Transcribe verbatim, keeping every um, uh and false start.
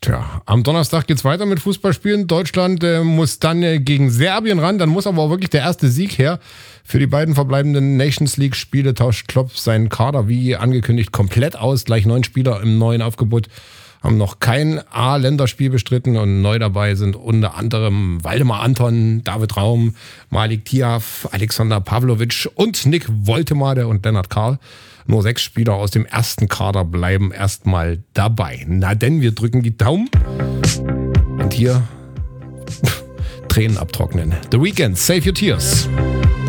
Tja, am Donnerstag geht's weiter mit Fußballspielen. Deutschland äh, muss dann äh, gegen Serbien ran. Dann muss aber auch wirklich der erste Sieg her. Für die beiden verbleibenden Nations League-Spiele tauscht Klopp seinen Kader wie angekündigt komplett aus. Gleich neun Spieler im neuen Aufgebot. Haben noch kein A-Länderspiel bestritten und neu dabei sind unter anderem Waldemar Anton, David Raum, Malik Tiaf, Alexander Pavlovic und Nick Woltemade und Lennart Karl. Nur sechs Spieler aus dem ersten Kader bleiben erstmal dabei. Na denn, wir drücken die Daumen und hier Tränen abtrocknen. The Weeknd, Save Your Tears.